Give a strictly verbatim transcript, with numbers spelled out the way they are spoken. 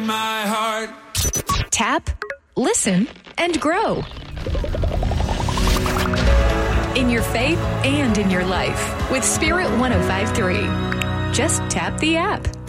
my heart. Tap, listen, and grow. In your faith and in your life with Spirit one oh five point three. Just tap the app.